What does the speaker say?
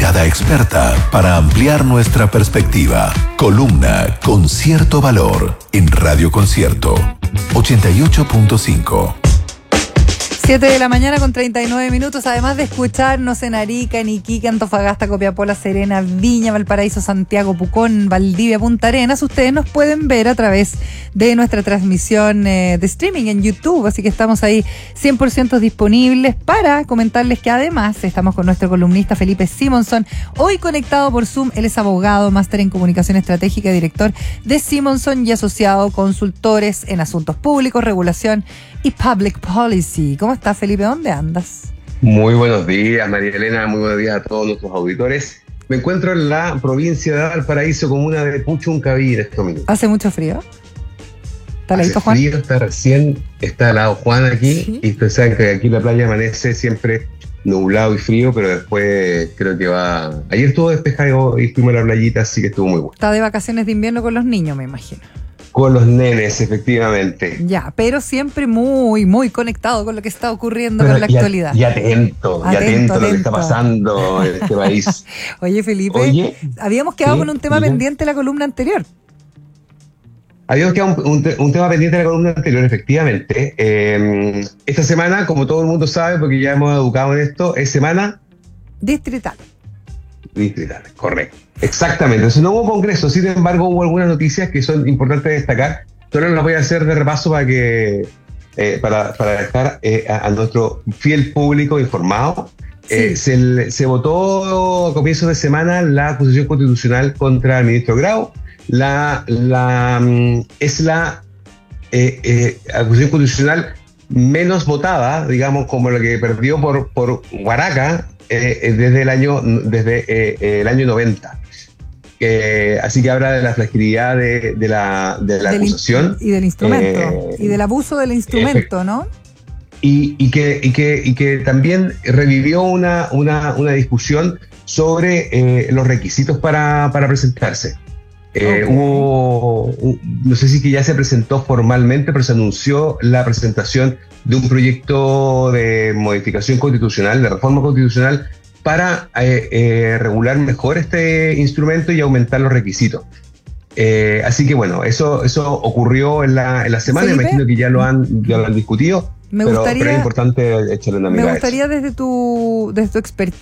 mirada experta para ampliar nuestra perspectiva. Columna con cierto valor en Radio Concierto 88.5. 7 de la mañana con 39 minutos. Además de escucharnos en Arica, en Iquique, Antofagasta, Copiapó, La Serena, Viña, Valparaíso, Santiago, Pucón, Valdivia, Punta Arenas, ustedes nos pueden ver a través de nuestra transmisión de streaming en YouTube. Así que estamos ahí 100% disponibles para comentarles que además estamos con nuestro columnista Felipe Simonson, hoy conectado por Zoom. Él es abogado, máster en comunicación estratégica, director de Simonson y asociado consultores en asuntos públicos, regulación y public policy. ¿Cómo estás, Felipe? ¿Dónde andas? Muy buenos días, María Elena. Muy buenos días a todos nuestros auditores. Me encuentro en la provincia de Valparaíso, comuna de Puchuncaví en este momento. ¿Hace mucho frío? ¿Está ladito, Juan? Frío, está al lado Juan aquí. ¿Sí? Y ustedes saben que aquí la playa amanece siempre nublado y frío, pero después creo que va... Ayer estuvo despejado y fuimos a la playita, así que estuvo muy bueno. Está de vacaciones de invierno con los niños, me imagino. Con los nenes, efectivamente. Ya, pero siempre muy, muy conectado con lo que está ocurriendo con la actualidad. Y atento a lo que está pasando en este país. Oye, Felipe, habíamos quedado con un tema pendiente en la columna anterior. Habíamos quedado un tema pendiente de la columna anterior, efectivamente. Esta semana, como todo el mundo sabe, porque ya hemos educado en esto, es semana... Distrital, correcto. Exactamente. Entonces no hubo congreso, sin embargo hubo algunas noticias que son importantes de destacar. Solo las voy a hacer de repaso para que para dejar a nuestro fiel público informado. Sí. Se votó a comienzos de semana la acusación constitucional contra el ministro Grau. Es la acusación constitucional menos votada, digamos, como la que perdió por Huaraca desde el año 90. Así que habla de la fragilidad de la acusación. Y del instrumento. Y del abuso del instrumento, ¿no? Y que también revivió una discusión sobre los requisitos para presentarse. Okay. No sé si que ya se presentó formalmente, pero se anunció la presentación de un proyecto de modificación constitucional, de reforma constitucional, para regular mejor este instrumento y aumentar los requisitos. Así que bueno, eso ocurrió en la semana. Me imagino que ya lo han discutido, pero es importante echarle una mirada. Me gustaría desde tu expertise